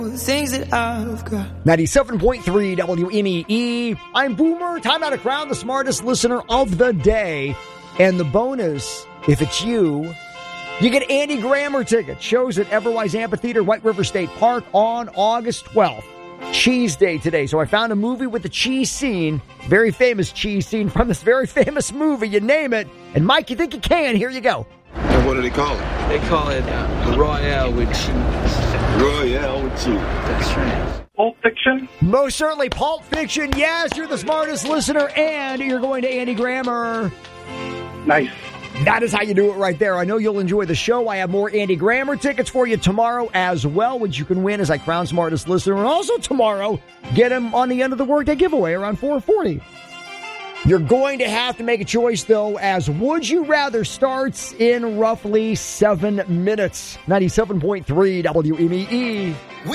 The things that I've got. 97.3 WMEE. I'm Boomer. Time out to crown the smartest listener of the day. And the bonus, if it's you get Andy Grammer tickets. Shows at Everwise Amphitheater, White River State Park on August 12th. Cheese Day today. So I found a movie with the cheese scene, very famous cheese scene from this very famous movie. You name it. And Mike, you think you can? Here you go. And what do they call it? They call it Royale with cheese. Royale with cheese. That's right. Pulp Fiction? Most certainly Pulp Fiction. Yes, you're the smartest listener, and you're going to Andy Grammer. Nice. That is how you do it right there. I know you'll enjoy the show. I have more Andy Grammer tickets for you tomorrow as well, which you can win as I crown smartest listener. And also tomorrow, get him on the end of the workday giveaway around 4:40. You're going to have to make a choice, though, as Would You Rather starts in roughly 7 minutes. 97.3 WMEE.